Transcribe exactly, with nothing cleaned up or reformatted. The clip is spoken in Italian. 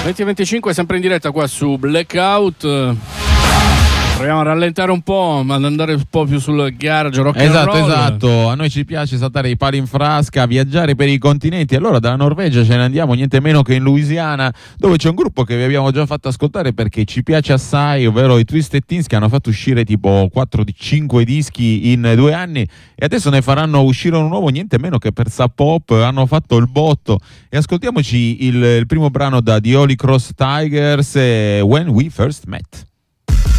venti e venticinque, sempre in diretta qua su Blackout. Proviamo a rallentare un po', ma ad andare un po' più sul garage rock and esatto, roll. Esatto, a noi ci piace saltare i pali in frasca, viaggiare per i continenti. Allora dalla Norvegia ce ne andiamo niente meno che in Louisiana, dove c'è un gruppo che vi abbiamo già fatto ascoltare perché ci piace assai, ovvero i Twisted Teens, che hanno fatto uscire tipo quattro cinque dischi in due anni e adesso ne faranno uscire un nuovo niente meno che per Sub Pop. Hanno fatto il botto e ascoltiamoci il, il primo brano da The Holy Cross Tigers, eh, When We First Met.